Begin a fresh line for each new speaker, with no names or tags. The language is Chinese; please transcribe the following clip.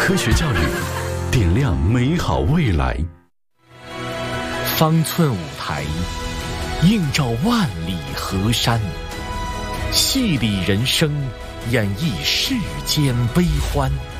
科学教育，点亮美好未来。
方寸舞台，映照万里河山，戏理人生，演绎世间悲欢。